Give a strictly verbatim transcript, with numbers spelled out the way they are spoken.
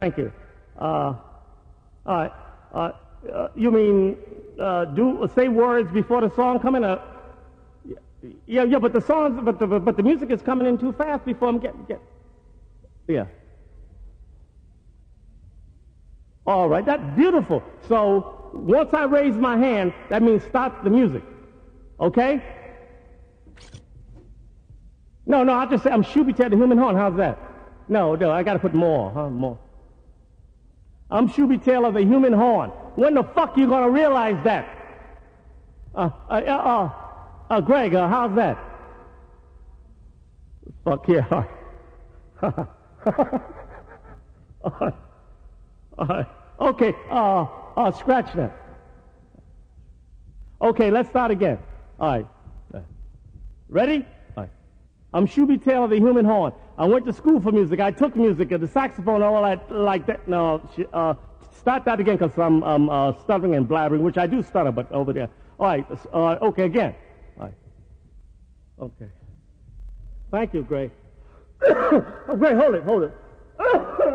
Thank you. Uh, all right. Uh, uh, you mean uh, do say words before the song coming up? Yeah, yeah, but the songs, but the but the music is coming in too fast before I'm getting get. Yeah. All right, that's beautiful. So once I raise my hand, that means stop the music. Okay? No, no, I just say I'm Shuby-Tail the human horn. How's that? No, no, I got to put more, huh? More. I'm Shuby-Tail of the human horn. When the fuck you gonna realize that? Uh, uh, uh, uh, uh Greg, uh, how's that? Fuck yeah. All right. All right. Okay, uh, uh, scratch that. Okay, let's start again. All right. Ready? All right. I'm Shuby-Tail of the human horn. I went to school for music. I took music, uh, the saxophone, all that, like that. No, uh, start that again, because I'm um, uh, stuttering and blabbering, which I do stutter, but over there. All right. Uh, okay, again. All right. Okay. Thank you, Gray. Oh, Gray, hold it, hold it.